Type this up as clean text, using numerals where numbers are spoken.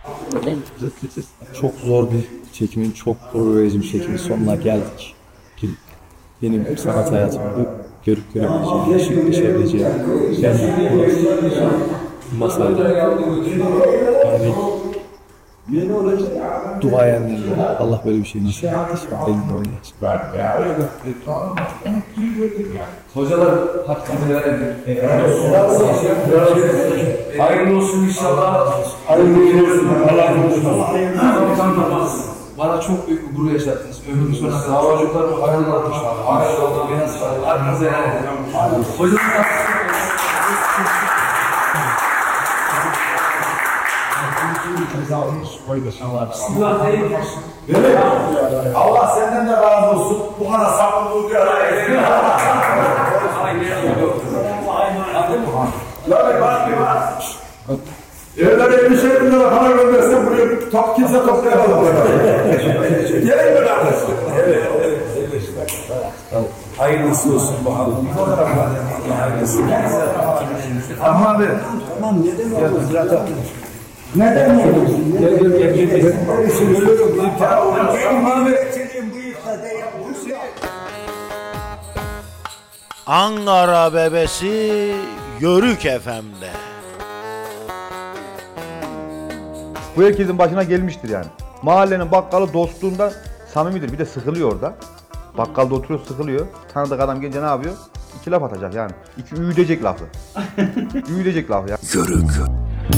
Çok zor bir çekimin, çok gurur verici bir çekimin sonuna geldik. Benim sanat hayatım bu. Görüp görebileceğim, yaşayıp yaşayabileceğim. Ben burası masayla. Yani duayenlerle Allah böyle bir şey nasip etti. Hocalar hakkını hayırlı olsun inşallah. Hayırlı olsun. Allah bana çok büyük bir gurur yaşattınız. Ömrümün sonuna kadar. Çocuklarım hayırlı olmuş. Hayırlı oldu. Biraz arkanıza helal edin. Hocalar Allah senden de razı olsun. Bu kadar sabırlı bir araya. Evlere bir şey bunlara para göndersen buraya top kimse toplayamaz. Gelin mi kardeşim? Evet. Hayırlısı olsun bu halde. Hayırlısı olsun. Ama abi. Tamam neden oldu zaten? Neden oldu? Gel. Ankara bebesi Yörük FM'de. Bu herkesin başına gelmiştir yani. Mahallenin bakkalı dostluğundan samimidir. Bir de sıkılıyor orada. Bakkalda oturuyor, sıkılıyor. Tanıdık adam gelince ne yapıyor? İki laf atacak yani. İki üyüdecek lafı. Üyüdecek lafı ya. Yörük.